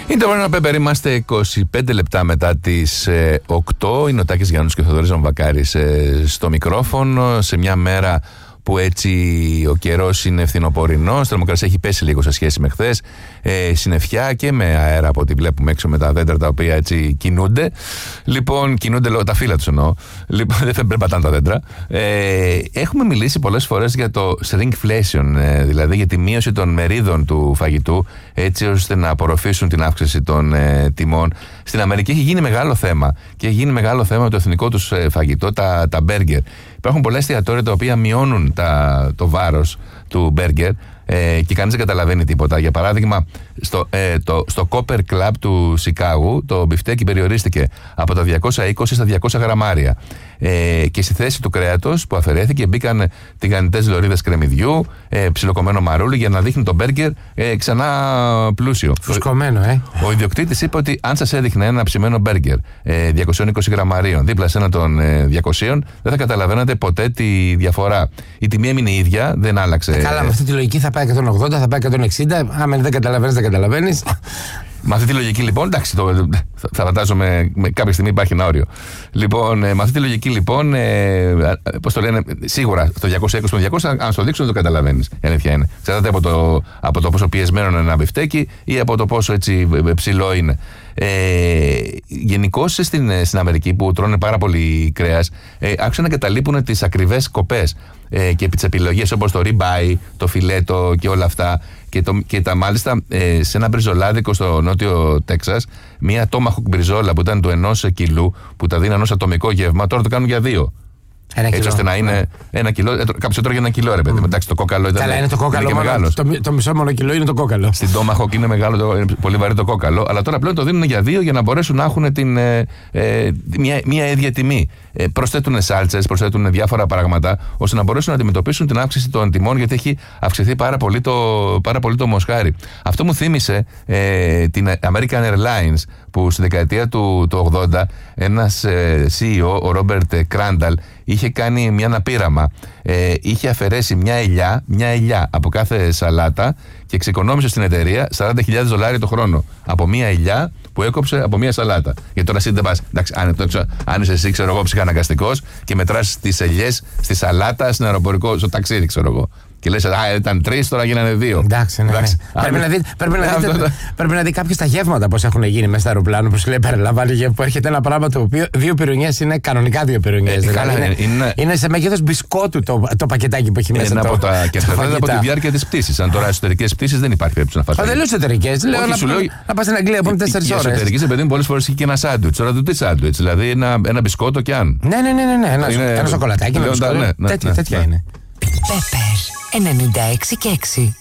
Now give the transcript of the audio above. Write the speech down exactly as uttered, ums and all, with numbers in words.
Είναι το Morning Pepper, είμαστε είκοσι πέντε λεπτά μετά τις ε, οκτώ. Είναι ο Τάκης Γιάννους και ο Θοδωρής Βαμβακάρης ε, στο μικρόφωνο, σε μια μέρα που έτσι ο καιρός είναι φθινοπορεινός. Η θερμοκρασία έχει πέσει λίγο σε σχέση με χθες. Ε, συννεφιά και με αέρα από ό,τι βλέπουμε έξω με τα δέντρα τα οποία έτσι κινούνται. Λοιπόν, κινούνται λόγω τα φύλλα τους εννοώ. Λοιπόν, δεν περπατάνε τα δέντρα. Ε, έχουμε μιλήσει πολλές φορές για το shrinkflation, ε, δηλαδή για τη μείωση των μερίδων του φαγητού, έτσι ώστε να απορροφήσουν την αύξηση των ε, τιμών. Στην Αμερική έχει γίνει μεγάλο θέμα και έχει γίνει μεγάλο θέμα το εθνικό τους ε, φαγητό, τα, τα μπέργκερ. Υπάρχουν πολλά εστιατόρια τα οποία μειώνουν τα, το βάρος του μπέργκερ ε, και κανείς δεν καταλαβαίνει τίποτα. Για παράδειγμα, στο, ε, το, στο Copper Club του Σικάγου το μπιφτέκι περιορίστηκε από τα διακόσια είκοσι στα διακόσια γραμμάρια. Ε, και στη θέση του κρέατος που αφαιρέθηκε μπήκαν τηγανιτές λωρίδες κρεμμυδιού, ε, ψιλοκομμένο μαρούλι για να δείχνει το μπέργκερ ε, ξανά πλούσιο. Φουσκωμένο, ε. Ο ιδιοκτήτης είπε ότι αν σας έδειχνε ένα ψημένο μπέργκερ ε, διακόσια είκοσι γραμμαρίων δίπλα σε ένα των ε, διακοσίων, δεν θα καταλαβαίνατε ποτέ τη διαφορά. Η τιμή έμεινε ίδια, δεν άλλαξε. Ε, καλά, με αυτή τη λογική θα πάει εκατόν ογδόντα, θα πάει εκατόν εξήντα. Άμα δεν καταλαβαίνεις, δεν καταλαβαίνεις. Με αυτή τη λογική λοιπόν, εντάξει, το, θα φαντάζομαι με κάποια στιγμή υπάρχει ένα όριο. Λοιπόν, με αυτή τη λογική λοιπόν, ε, πώς το λένε, σίγουρα το διακόσια είκοσι με διακόσια, αν στο δείξουν δεν το καταλαβαίνεις. Η αλήθεια είναι. Ξέρετε από το, από το πόσο πιεσμένο είναι ένα μπιφτέκι ή από το πόσο έτσι ψηλό είναι. Ε, Γενικώς στην, στην Αμερική που τρώνε πάρα πολύ κρέας, ε, άρχισαν να καταλείπουν τις ακριβές κοπές ε, και τις επιλογές όπως το ribeye, το φιλέτο και όλα αυτά. Και, το, και τα μάλιστα ε, σε ένα μπριζολάδικο στο νότιο Τέξας, μια tomahawk μπριζόλα που ήταν του ενός κιλού, που τα δίναν ως ατομικό γεύμα, τώρα το κάνουν για δύο. Ένα έτσι κιλό. ώστε να είναι ένα κιλό. Κάποιος έτρωγε ένα κιλό, ρε παιδί. Mm. Εντάξει, το κόκαλο ήταν. Καλά, είναι το κόκαλο. Είναι Μόνο, το, το μισό μόνο κιλό είναι το κόκαλο. Στην tomahawk είναι μεγάλο, το, είναι πολύ βαρύ το κόκαλο. Αλλά τώρα πλέον το δίνουν για δύο για να μπορέσουν να έχουν την, ε, ε, μια, μια ίδια τιμή. Ε, προσθέτουν σάλτσες, προσθέτουν διάφορα πράγματα ώστε να μπορέσουν να αντιμετωπίσουν την αύξηση των τιμών, γιατί έχει αυξηθεί πάρα πολύ το, πάρα πολύ το μοσχάρι. Αυτό μου θύμισε ε, την American Airlines, που στη δεκαετία του, του ογδόντα ένας ε, σι ι ο, ο Ρόμπερτ Κράνταλ, είχε κάνει μια αναπείραμα. Ε, είχε αφαιρέσει μια ελιά, μια ελιά από κάθε σαλάτα και εξοικονόμησε στην εταιρεία σαράντα χιλιάδες δολάρια το χρόνο από μια ελιά που έκοψε από μια σαλάτα. Γιατί τώρα εσύ δεν πας, εντάξει, αν, το, αν είσαι εσύ, ξέρω εγώ, ψυχαναγκαστικός και μετράς τις ελιές στη σαλάτα, στην αεροπορικό, στο ταξίδι, ξέρω εγώ. Και λες, α, ήταν τρεις, τώρα γίνανε δύο. Εντάξει, ναι, εντάξει. Ναι. Πρέπει, να δει, πρέπει, να αυτό, δείτε, το... πρέπει να δει κάποιος τα γεύματα πώς έχουν γίνει μέσα στο αεροπλάνο. Που σου λέει, περιλαμβάνει που έρχεται ένα πράγμα το οποίο δύο πυρουνιές είναι κανονικά δύο πυρουνιές. Ε, δηλαδή είναι, είναι... είναι σε μέγεθος μπισκότου το, το πακετάκι που έχει μέσα. Είναι το, από τα, και εξαρτάται από τη διάρκεια της πτήσης. Αν τώρα εσωτερικές πτήσεις δεν υπάρχει περίπτωση να φας. Δεν λέω εσωτερικές. Λέω να, λέω... να πας στην Αγγλία που είναι τέσσερις ώρες. Εσωτερικές, επειδή πολλές φορές έχει και ένα σάντουιτς. Τώρα του τι σάντουιτς, δηλαδή ένα, ένα μπισκότο κι αν. Ναι, ναι, ναι, ναι. Ένα, είναι... ένα σοκολατάκι. Τέτοια είναι. Πέπερ ενενήντα έξι και έξι.